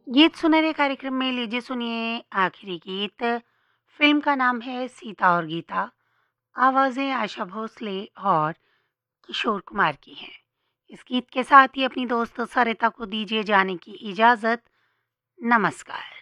गीत सुनहरे कार्यक्रम में लीजिए सुनिए आखिरी गीत। फिल्म का नाम है सीता और गीता। आवाज़ें आशा भोसले और किशोर कुमार की हैं। इस गीत के साथ ही अपनी दोस्त सरिता को दीजिए जाने की इजाज़त। नमस्कार।